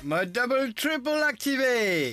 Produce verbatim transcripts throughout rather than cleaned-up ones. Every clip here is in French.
Mode double triple activé.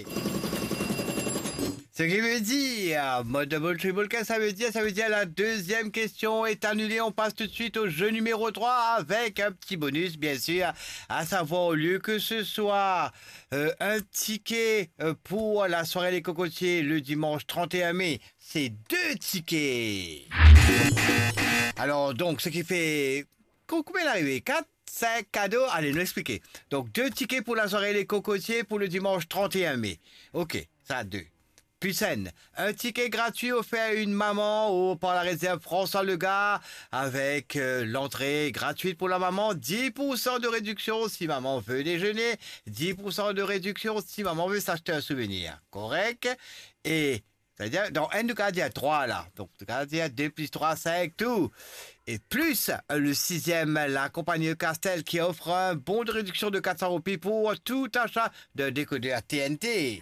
Ce qui veut dire, mode double triple, qu'est-ce que ça veut dire? Ça veut dire la deuxième question est annulée. On passe tout de suite au jeu numéro trois avec un petit bonus, bien sûr. À savoir, au lieu que ce soit euh, un ticket euh, pour la soirée des cocotiers le dimanche trente et un mai, c'est deux tickets. Alors, donc, ce qui fait... Combien d'arrivées? quatre, cinq cadeaux. Allez, nous expliquer. Donc, deux tickets pour la soirée des cocotiers pour le dimanche trente et un mai. Ok, ça, deux. Pucène, un ticket gratuit offert à une maman au, par la réserve François Legard avec euh, l'entrée gratuite pour la maman, dix pour cent de réduction si maman veut déjeuner, dix pour cent de réduction si maman veut s'acheter un souvenir. Correct? Et, c'est-à-dire, dans un du gardien, trois là. Donc, le gardien, deux plus trois, cinq, tout. Et plus le sixième, la compagnie Castel qui offre un bon de réduction de quatre cents roupies pour tout achat de décodeur T N T.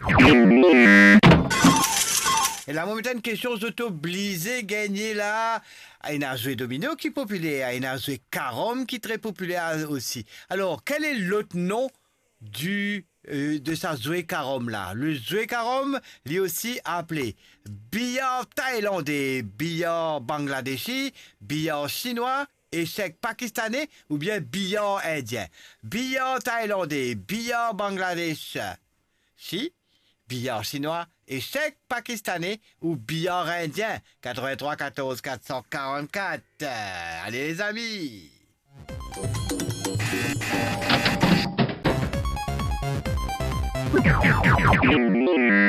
Et la momentane question de t'obliger à gagner là. Il y a un jeu domino qui est populaire, il y a un jeu carom qui est très populaire aussi. Alors, quel est l'autre nom du, euh, de sa jouet carom là? Le jouet carom, lui aussi appelé billard thaïlandais, billard bangladeshi, billard chinois, échec pakistanais ou bien billard indien. Billard thaïlandais, billard bangladesh, si, billard chinois, échec pakistanais ou billard indien. Quatre-vingt-trois quatorze quatre cent quarante-quatre. Allez les amis.